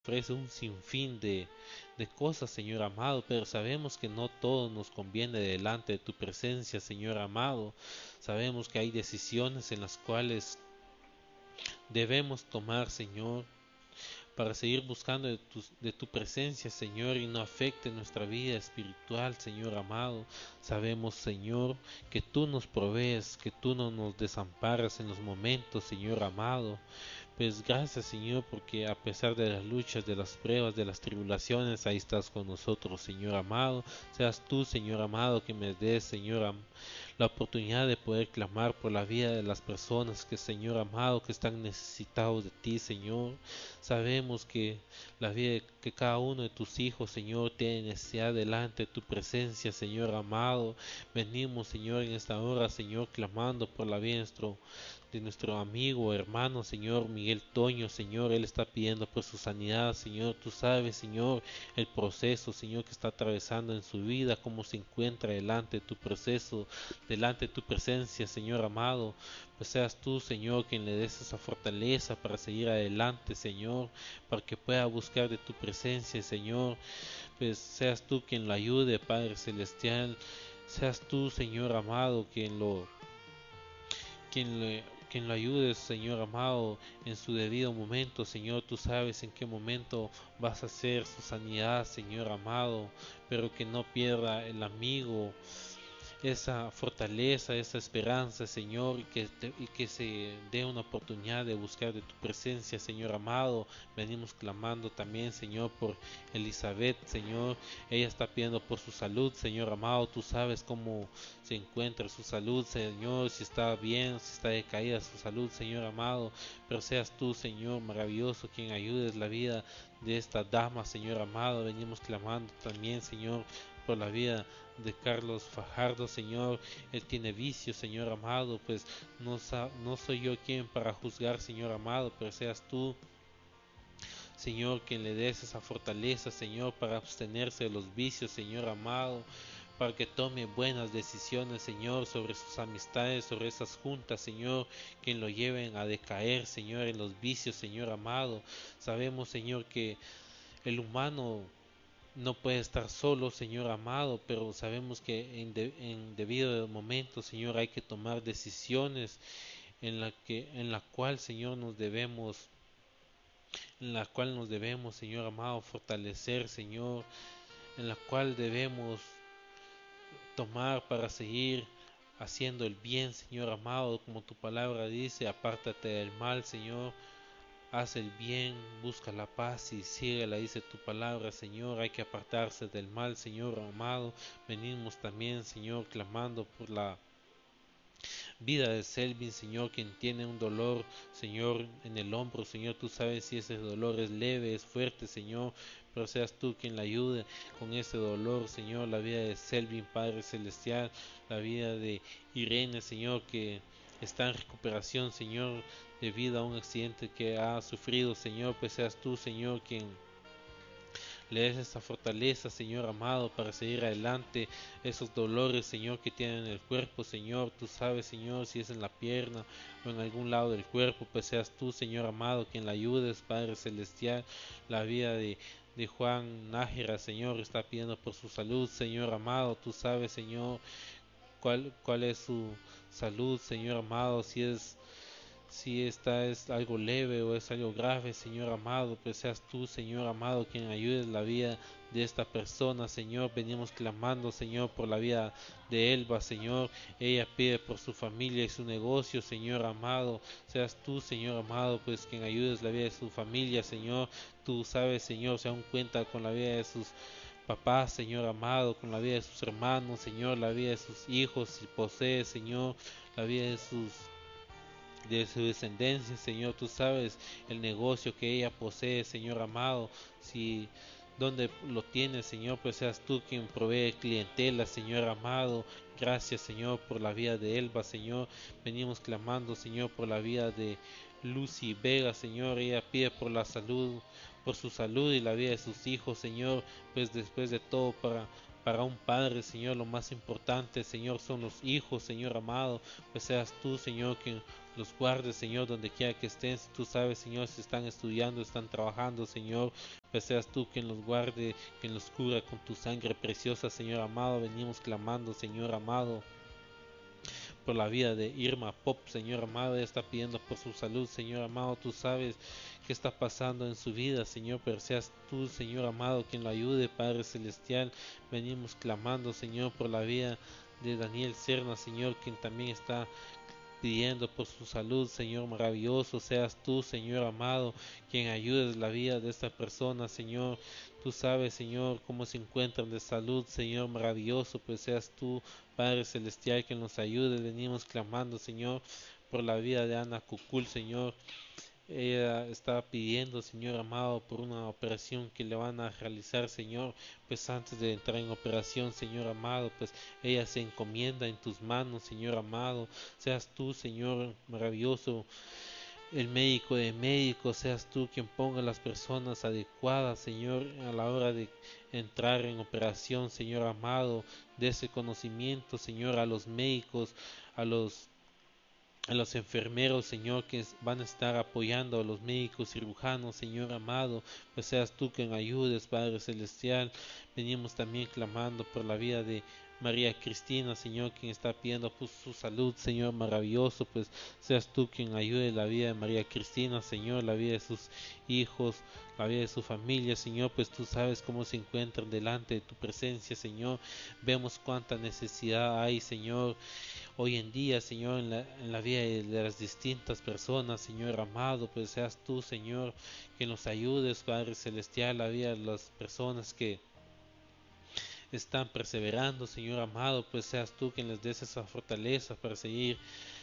ofrece un sinfín de cosas, Señor amado, pero sabemos que no todo nos conviene delante de tu presencia, Señor amado. Sabemos que hay decisiones en las cuales debemos tomar, Señor, para seguir buscando de tu presencia, Señor, y no afecte nuestra vida espiritual, Señor amado. Sabemos, Señor, que tú nos provees, que tú no nos desamparas en los momentos, Señor amado. Pues gracias, Señor, porque a pesar de las luchas, de las pruebas, de las tribulaciones, ahí estás con nosotros, Señor amado. Seas tú, Señor amado, que me des, Señor, la oportunidad de poder clamar por la vida de las personas que, Señor amado, que están necesitados de ti, Señor. Sabemos que la vida que cada uno de tus hijos, Señor, tiene necesidad delante de tu presencia, Señor amado. Venimos, Señor, en esta hora, Señor, clamando por la vida de nuestro amigo, hermano, Señor, Miguel Toño, Señor. Él está pidiendo por su sanidad, Señor. Tú sabes, Señor, el proceso, Señor, que está atravesando en su vida, cómo se encuentra delante de tu proceso, delante de tu presencia, Señor amado. Pues seas tú, Señor, quien le des esa fortaleza para seguir adelante, Señor, para que pueda buscar de tu presencia, Señor. Pues seas tú quien lo ayude, Padre Celestial. Seas tú, Señor amado, quien lo ayude, Señor amado, en su debido momento, Señor. Tú sabes en qué momento vas a hacer su sanidad, Señor amado, pero que no pierda el amigo esa fortaleza, esa esperanza, Señor, y que se dé una oportunidad de buscar de tu presencia, Señor amado. Venimos clamando también, Señor, por Elizabeth, Señor. Ella está pidiendo por su salud, Señor amado. Tú sabes cómo se encuentra su salud, Señor, si está bien, si está decaída su salud, Señor amado. Pero seas tú, Señor, maravilloso, quien ayudes la vida de esta dama, Señor amado. Venimos clamando también, Señor, por la vida de Carlos Fajardo, Señor. Él tiene vicios, Señor amado, pues no soy yo quien para juzgar, Señor amado, pero seas tú, Señor, quien le des esa fortaleza, Señor, para abstenerse de los vicios, Señor amado, para que tome buenas decisiones, Señor, sobre sus amistades, sobre esas juntas, Señor, quien lo lleven a decaer, Señor, en los vicios, Señor amado. Sabemos, Señor, que el humano no puede estar solo, Señor amado, pero sabemos que en debido momento, Señor, hay que tomar decisiones en la cual, Señor, Señor amado, fortalecer, Señor, en la cual debemos tomar para seguir haciendo el bien, Señor amado, como tu palabra dice. Apártate del mal, Señor. Haz el bien, busca la paz y síguela, dice tu palabra, Señor. Hay que apartarse del mal, Señor amado. Venimos también, Señor, clamando por la vida de Selvin, Señor, quien tiene un dolor, Señor, en el hombro, Señor. Tú sabes si ese dolor es leve, es fuerte, Señor, pero seas tú quien la ayude con ese dolor, Señor. La vida de Selvin, Padre Celestial, la vida de Irene, Señor, que está en recuperación, Señor, debido a un accidente que ha sufrido, Señor. Pues seas tú, Señor, quien le des esa fortaleza, Señor amado, para seguir adelante. Esos dolores, Señor, que tienen en el cuerpo, Señor. Tú sabes, Señor, si es en la pierna o en algún lado del cuerpo. Pues seas tú, Señor amado, quien la ayudes, Padre Celestial. La vida de Juan Nájera, Señor, está pidiendo por su salud, Señor amado. Tú sabes, Señor, cuál es su salud, Señor amado. Si esta es algo leve o es algo grave, Señor amado, pues seas tú, Señor amado, quien ayude la vida de esta persona, Señor. Venimos clamando, Señor, por la vida de Elba, Señor. Ella pide por su familia y su negocio, Señor amado. Seas tú, Señor amado, pues quien ayudes la vida de su familia, Señor. Tú sabes, Señor, se aún cuenta con la vida de sus papás, Señor amado, con la vida de sus hermanos, Señor, la vida de sus hijos, si posee, Señor, la vida de su descendencia, Señor. Tú sabes el negocio que ella posee, Señor amado. Si donde lo tiene, Señor, pues seas tú quien provee clientela, Señor amado. Gracias, Señor, por la vida de Elba, Señor. Venimos clamando, Señor, por la vida de Lucy Vega, Señor. Ella pide por la salud, por su salud y la vida de sus hijos, Señor. Pues después de todo, para un padre, Señor, lo más importante, Señor, son los hijos, Señor amado. Pues seas tú, Señor, quien los guarde, Señor, donde quiera que estén. Tú sabes, Señor, si están estudiando, están trabajando, Señor, pues seas tú quien los guarde, quien los cubra con tu sangre preciosa, Señor amado. Venimos clamando, Señor amado, por la vida de Irma Pop, Señor amado. Ella está pidiendo por su salud, Señor amado. Tú sabes qué está pasando en su vida, Señor, pero seas tú, Señor amado, quien lo ayude, Padre Celestial. Venimos clamando, Señor, por la vida de Daniel Serna, Señor, quien también está pidiendo por su salud, Señor maravilloso. Seas tú, Señor amado, quien ayudes la vida de esta persona, Señor. Tú sabes, Señor, cómo se encuentran de salud, Señor maravilloso. Pues seas tú, Padre Celestial, quien nos ayude. Venimos clamando, Señor, por la vida de Ana Cucul, Señor. Ella está pidiendo, Señor amado, por una operación que le van a realizar, Señor. Pues antes de entrar en operación, Señor amado, pues ella se encomienda en tus manos, Señor amado. Seas tú, Señor maravilloso, el médico de médicos. Seas tú quien ponga las personas adecuadas, Señor, a la hora de entrar en operación, Señor amado. De ese conocimiento, Señor, a los médicos, a los enfermeros, Señor, que van a estar apoyando a los médicos cirujanos, Señor amado. Pues seas tú quien ayudes, Padre Celestial. Venimos también clamando por la vida de María Cristina, Señor, quien está pidiendo pues, su salud, Señor maravilloso. Pues seas tú quien ayude la vida de María Cristina, Señor, la vida de sus hijos, la vida de su familia, Señor. Pues tú sabes cómo se encuentran delante de tu presencia, Señor. Vemos cuánta necesidad hay, Señor, hoy en día, Señor, en la vida de las distintas personas, Señor amado. Pues seas tú, Señor, que nos ayudes, Padre Celestial, la vida de las personas que están perseverando, Señor amado. Pues seas tú quien les des esa fortaleza para seguir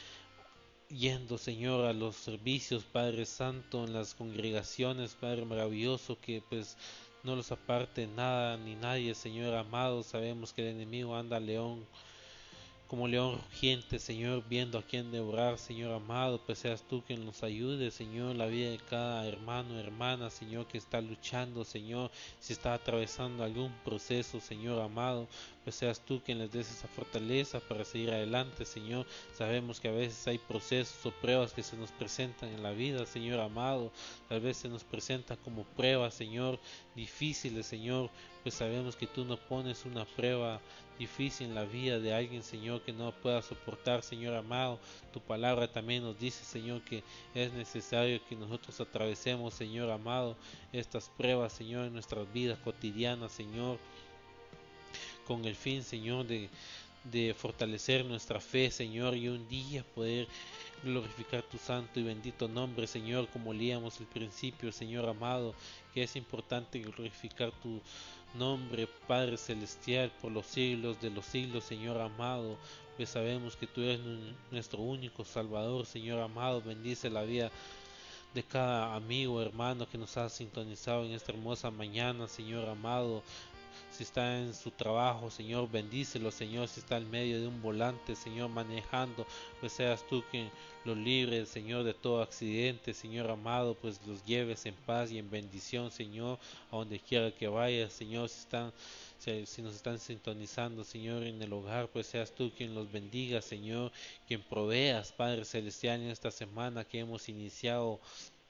yendo, Señor, a los servicios, Padre Santo, en las congregaciones, Padre maravilloso, que pues no los aparte nada ni nadie, Señor amado. Sabemos que el enemigo anda león como león rugiente, Señor, viendo a quien devorar, Señor amado. Pues seas tú quien nos ayude, Señor, la vida de cada hermano, hermana, Señor, que está luchando, Señor, si está atravesando algún proceso, Señor amado. Pues seas tú quien les des esa fortaleza para seguir adelante, Señor. Sabemos que a veces hay procesos o pruebas que se nos presentan en la vida, Señor amado. Tal vez se nos presenta como pruebas, Señor, difíciles, Señor. Pues sabemos que tú no pones una prueba difícil en la vida de alguien, Señor, que no pueda soportar, Señor amado. Tu palabra también nos dice, Señor, que es necesario que nosotros atravesemos, Señor amado, estas pruebas, Señor, en nuestras vidas cotidianas, Señor, con el fin, Señor, de fortalecer nuestra fe, Señor, y un día poder glorificar tu santo y bendito nombre, Señor, como leíamos al principio, Señor amado, que es importante glorificar tu nombre, Padre Celestial, por los siglos de los siglos, Señor amado. Pues sabemos que tú eres nuestro único Salvador, Señor amado. Bendice la vida de cada amigo, hermano que nos ha sintonizado en esta hermosa mañana, Señor amado. Si está en su trabajo, Señor, bendícelo, Señor. Si está en medio de un volante, Señor, manejando, pues seas tú quien los libre, Señor, de todo accidente, Señor amado. Pues los lleves en paz y en bendición, Señor, a donde quiera que vaya, Señor. Si nos están sintonizando, Señor, en el hogar, pues seas tú quien los bendiga, Señor, quien proveas, Padre Celestial, en esta semana que hemos iniciado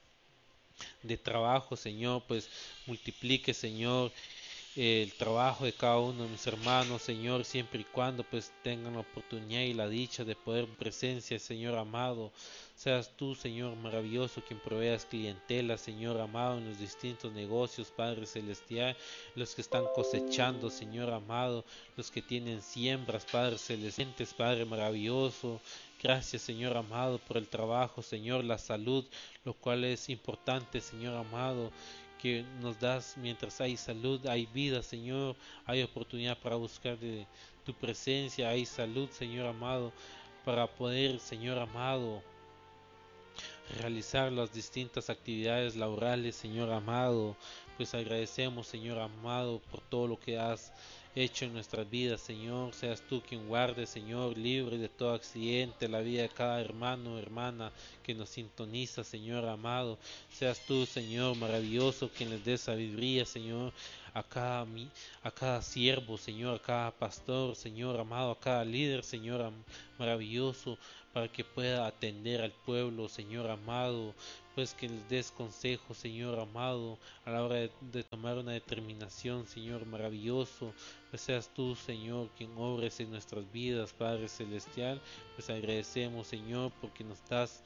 de trabajo, Señor. Pues multiplique, Señor, el trabajo de cada uno de mis hermanos, Señor, siempre y cuando pues tengan la oportunidad y la dicha de poder presencia, Señor amado. Seas tú, Señor maravilloso, quien proveas clientela, Señor amado, en los distintos negocios, Padre Celestial, los que están cosechando, Señor amado, los que tienen siembras, Padre Celestial, Padre maravilloso. Gracias, Señor amado, por el trabajo, Señor, la salud, lo cual es importante, Señor amado, que nos das. Mientras hay salud, hay vida, Señor, hay oportunidad para buscar de tu presencia, hay salud, Señor amado, para poder, Señor amado, realizar las distintas actividades laborales, Señor amado. pues agradecemos, Señor amado, por todo lo que has hecho en nuestras vidas, Señor. Seas tú quien guarde, Señor, libre de todo accidente, la vida de cada hermano o hermana que nos sintoniza, Señor amado. Seas tú, Señor, maravilloso, quien les dé sabiduría, Señor, a cada siervo, Señor, a cada pastor, Señor amado, a cada líder, Señor maravilloso, para que pueda atender al pueblo, Señor amado, pues que les des consejo, Señor amado, a la hora de tomar una determinación, Señor maravilloso. Pues seas tú, Señor, quien obres en nuestras vidas, Padre Celestial. Pues agradecemos, Señor, porque nos das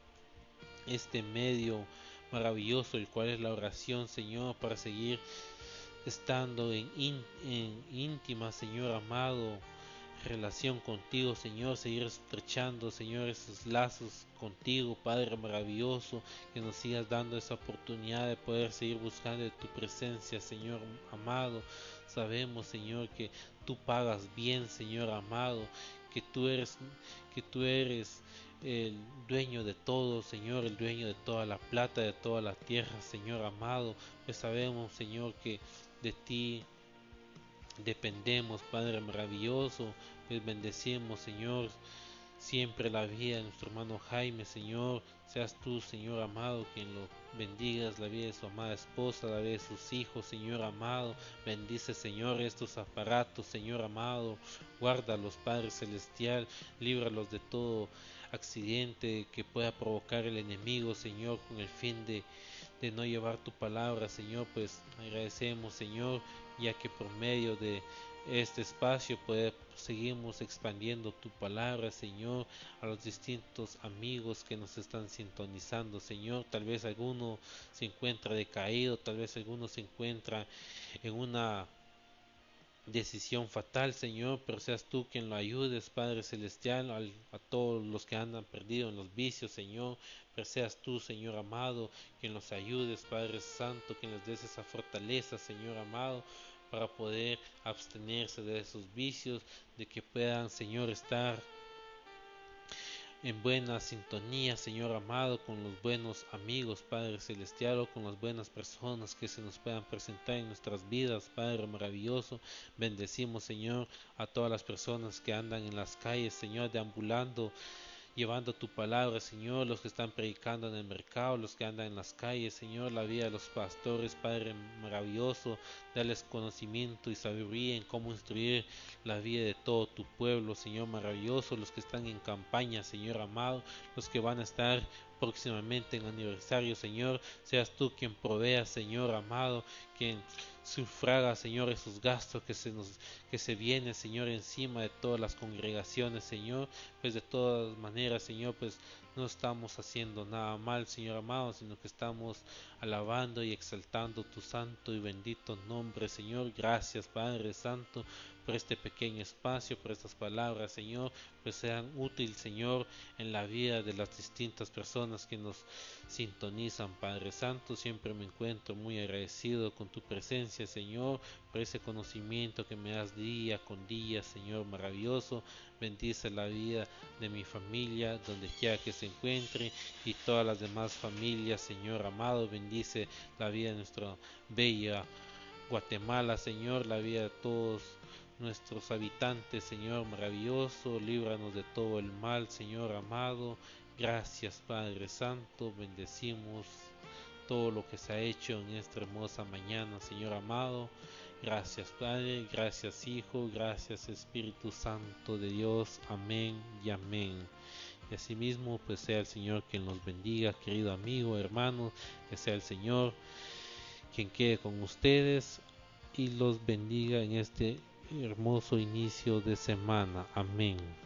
este medio maravilloso, el cual es la oración, Señor, para seguir estando en íntima, Señor amado, relación contigo, Señor, seguir estrechando, Señor, esos lazos contigo, Padre maravilloso, que nos sigas dando esa oportunidad de poder seguir buscando de tu presencia, Señor amado. Sabemos, Señor, que tú pagas bien, Señor amado, que tú eres, que tú eres el dueño de todo, Señor, el dueño de toda la plata, de toda la tierra, Señor amado. Pues sabemos, Señor, que de ti dependemos, Padre maravilloso. Pues bendecimos, Señor, siempre la vida de nuestro hermano Jaime, Señor. Seas tú, Señor amado, quien lo bendigas, la vida de su amada esposa, la vida de sus hijos, Señor amado. Bendice, Señor, estos aparatos, Señor amado. Guárdalos, Padre celestial. Líbralos de todo accidente que pueda provocar el enemigo, Señor, con el fin de no llevar tu palabra, Señor. Pues agradecemos, Señor, ya que por medio de este espacio seguimos expandiendo tu palabra, Señor, a los distintos amigos que nos están sintonizando, Señor. Tal vez alguno se encuentra decaído, tal vez alguno se encuentra en una decisión fatal, Señor, pero seas tú quien lo ayudes, Padre Celestial, a todos los que andan perdidos en los vicios, Señor, pero seas tú, Señor amado, quien los ayudes, Padre Santo, quien les des esa fortaleza, Señor amado, para poder abstenerse de esos vicios, de que puedan, Señor, estar en buena sintonía, Señor amado, con los buenos amigos, Padre Celestial, o con las buenas personas que se nos puedan presentar en nuestras vidas, Padre maravilloso. Bendecimos, Señor, a todas las personas que andan en las calles, Señor, deambulando, llevando tu palabra, Señor, los que están predicando en el mercado, los que andan en las calles, Señor, la vida de los pastores, Padre maravilloso, dales conocimiento y sabiduría en cómo instruir la vida de todo tu pueblo, Señor maravilloso, los que están en campaña, Señor amado, los que van a estar próximamente en aniversario, Señor, seas tú quien provea, Señor amado, quien sufraga, Señor, esos gastos que se viene, Señor, encima de todas las congregaciones, Señor. Pues de todas maneras, Señor, pues no estamos haciendo nada mal, Señor amado, sino que estamos alabando y exaltando tu santo y bendito nombre, Señor. Gracias, Padre Santo, por este pequeño espacio, por estas palabras, Señor, pues sean útiles, Señor, en la vida de las distintas personas que nos sintonizan, Padre Santo. Siempre me encuentro muy agradecido con tu presencia, Señor, por ese conocimiento que me das día con día, Señor maravilloso. Bendice la vida de mi familia, donde quiera que se encuentre, y todas las demás familias, Señor amado. Bendice la vida de nuestra bella Guatemala, Señor, la vida de todos nuestros habitantes, Señor maravilloso. Líbranos de todo el mal, Señor amado. Gracias, Padre Santo. Bendecimos todo lo que se ha hecho en esta hermosa mañana, Señor amado. Gracias, Padre, gracias, Hijo, gracias, Espíritu Santo de Dios. Amén y amén. Y asimismo, pues sea el Señor quien los bendiga, querido amigo, hermano, que sea el Señor quien quede con ustedes y los bendiga en este hermoso inicio de semana. Amén.